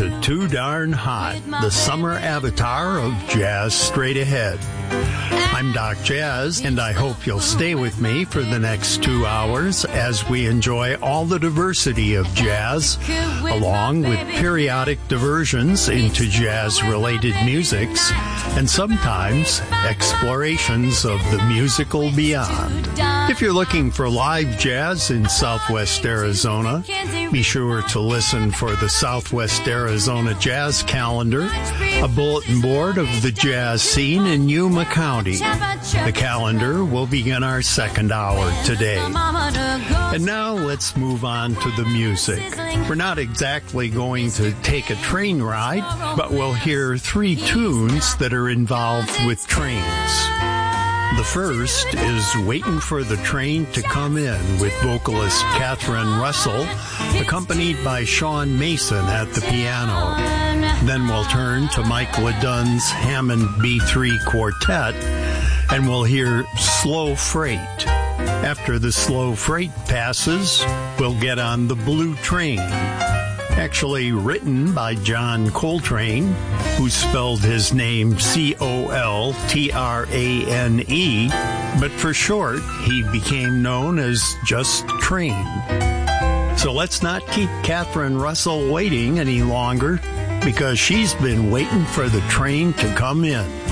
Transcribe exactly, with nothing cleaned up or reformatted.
to Too Darn Hot, the summer avatar of Jazz Straight Ahead. I'm Doc Jazz, and I hope you'll stay with me for the next two hours as we enjoy all the diversity of jazz, along with periodic diversions into jazz-related musics, and sometimes explorations of the musical beyond. If you're looking for live jazz in Southwest Arizona, be sure to listen for the Southwest Arizona Jazz Calendar, a bulletin board of the jazz scene in Yuma County. The calendar will begin our second hour today. And now let's move on to the music. We're not exactly going to take a train ride, but we'll hear three tunes that are involved with trains. The first is Waiting for the Train to Come In with vocalist Catherine Russell, accompanied by Sean Mason at the piano. Then we'll turn to Mike LeDun's Hammond B three Quartet, and we'll hear Slow Freight. After the Slow Freight passes, we'll get on the Blue Train. Actually written by John Coltrane, who spelled his name C O L T R A N E, but for short, he became known as just Train. So let's not keep Catherine Russell waiting any longer, because she's been waiting for the train to come in.